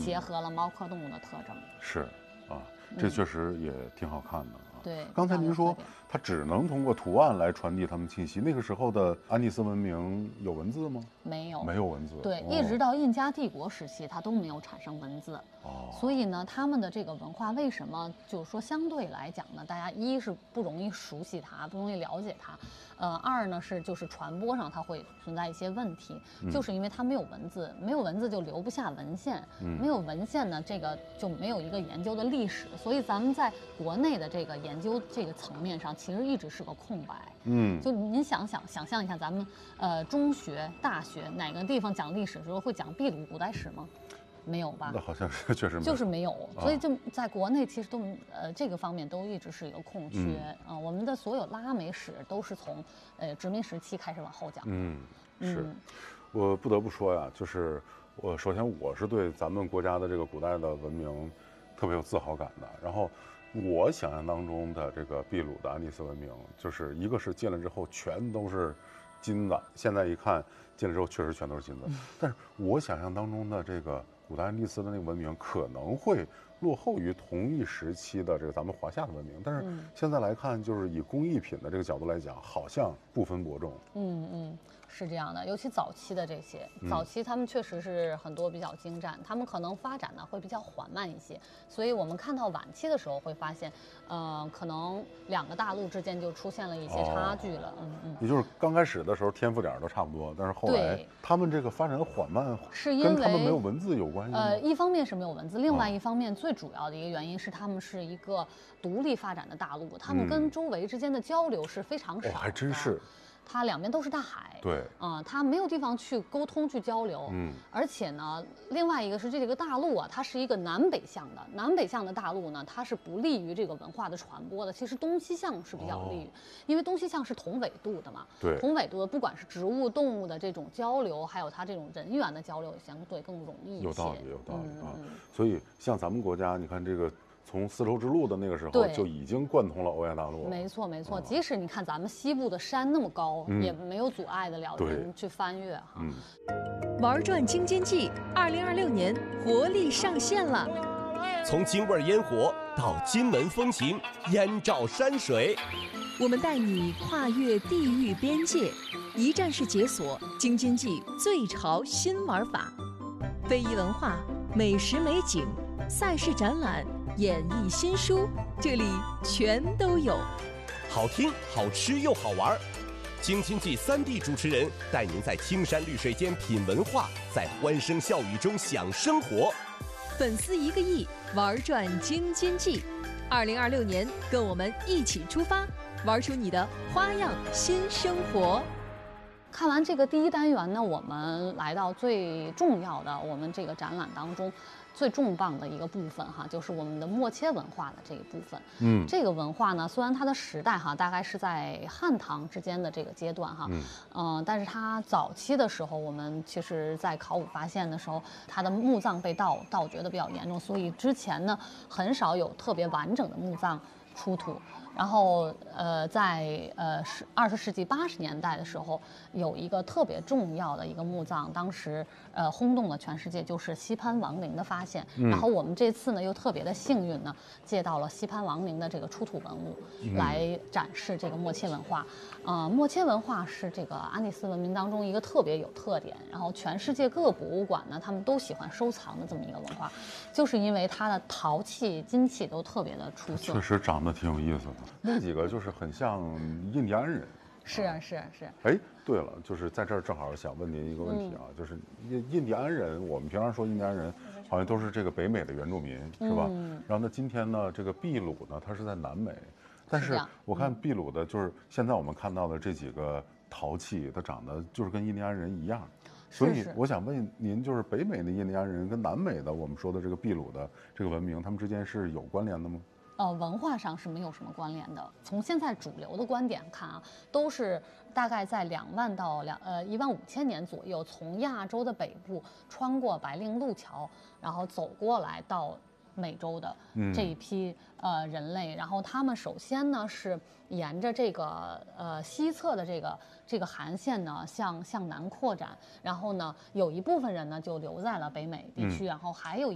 结合了猫科动物的特征。 是啊，这确实也挺好看的。 对， 刚才您说它只能通过图案来传递它们信息，那个时候的安第斯文明有文字吗？ 没有， 没有文字。 对，一直到印加帝国时期，它都没有产生文字。所以呢，他们的这个文化为什么就是说相对来讲呢，大家一是不容易熟悉它，不容易了解它，二呢是就是传播上它会存在一些问题，就是因为它没有文字，没有文字就留不下文献，没有文献呢，这个就没有一个研究的历史，所以咱们在国内的这个研究这个层面上，其实一直是个空白。就您想象一下，咱们中学、大学哪个地方讲历史的时候会讲秘鲁古代史吗？没有吧？ 那好像是确实没有， 就是没有，所以就在国内其实都这个方面都一直是一个空缺我们的所有拉美史都是从殖民时期开始往后讲的。 是，我不得不说呀，就是首先我是对咱们国家的这个古代的文明特别有自豪感的。然后我想象当中的这个秘鲁的安第斯文明，就是一个是进来之后全都是金子，现在一看进来之后确实全都是金子，但是我想象当中的这个古代安第斯的那个文明可能会落后于同一时期的这个咱们华夏的文明，但是现在来看，就是以工艺品的这个角度来讲，好像不分伯仲。 是这样的，尤其早期的这些，早期他们确实是很多比较精湛，他们可能发展呢会比较缓慢一些，所以我们看到晚期的时候会发现，可能两个大陆之间就出现了一些差距了。 也就是刚开始的时候天赋点都差不多，但是后来他们这个发展缓慢， 是因为跟他们没有文字有关系吗？ 一方面是没有文字，另外一方面最主要的一个原因是他们是一个独立发展的大陆，他们跟周围之间的交流是非常少的。 还真是。 它两边都是大海， 对， 它没有地方去沟通、去交流，而且呢，另外一个是这个大陆啊，它是一个南北向的，南北向的大陆呢，它是不利于这个文化的传播的。其实东西向是比较利于，因为东西向是同纬度的嘛， 对， 同纬度的不管是植物、动物的这种交流，还有它这种人员的交流，相对更容易一些。 有道理啊。所以像咱们国家，你看这个。从丝绸之路的那个时候就已经贯通了欧亚大陆了。 没错，即使你看咱们西部的山那么高，也没有阻碍得了人去翻越哈。 玩转京津冀2026年活力上线了， 从京味烟火到金门风情，燕赵山水， 我们带你跨越地域边界，一站式解锁京津冀最潮新玩法，非遗文化、美食美景、赛事展览。演绎新书，这里全都有， 好听、好吃又好玩。京津冀3D 主持人带您在青山绿水间品文化，在欢声笑语中享生活。 粉丝1个亿，玩转京津冀。2026年，跟我们一起出发，玩出你的花样新生活。 看完这个第一单元呢，我们来到最重要的我们这个展览当中最重磅的一个部分哈，就是我们的默切文化的这一部分。这个文化呢，虽然它的时代哈大概是在汉唐之间的这个阶段哈，但是它早期的时候，我们其实在考古发现的时候，它的墓葬被盗掘的比较严重，所以之前呢很少有特别完整的墓葬出土。然后在20世纪80年代的时候，有一个特别重要的一个墓葬，当时轰动了全世界，就是西潘王陵的发现。然后我们这次呢又特别的幸运呢，借到了西潘王陵的这个出土文物，来展示这个默切文化。默切文化是这个安第斯文明当中一个特别有特点，然后全世界各个博物馆呢，他们都喜欢收藏的这么一个文化，就是因为它的陶器、金器都特别的出色。 确实长得挺有意思的。那几个就是很像印第安人。 是。 哎，对了，就是在这儿正好想问您一个问题啊，就是印第安人，我们平常说印第安人好像都是这个北美的原住民，是吧？然后呢，今天呢，这个秘鲁呢，它是在南美，但是我看秘鲁的，就是现在我们看到的这几个陶器，它长得就是跟印第安人一样。所以我想问您，就是北美的印第安人跟南美的我们说的这个秘鲁的这个文明，他们之间是有关联的吗？ 文化上是没有什么关联的。从现在主流的观点看啊，都是大概在2万到15000年左右，从亚洲的北部穿过白令路桥，然后走过来到美洲的这一批人类，然后他们首先呢是沿着这个西侧的这个韩线呢向南扩展，然后呢有一部分人呢就留在了北美地区，然后还有